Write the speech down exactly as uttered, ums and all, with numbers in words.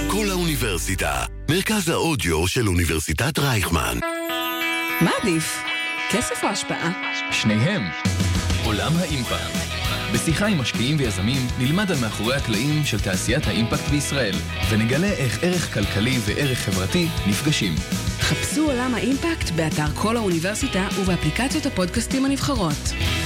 כל האוניברסיטה, מרכז האודיו של אוניברסיטת רייכמן. מה עדיף? כסף או השפעה? שניהם. עולם האימפקט. בשיחה עם משקיעים ויזמים נלמד על מאחורי הקלעים של תעשיית האימפקט בישראל, ונגלה איך ערך כלכלי וערך חברתי נפגשים. חפשו עולם האימפקט באתר כל האוניברסיטה ובאפליקציות הפודקאסטים הנבחרות.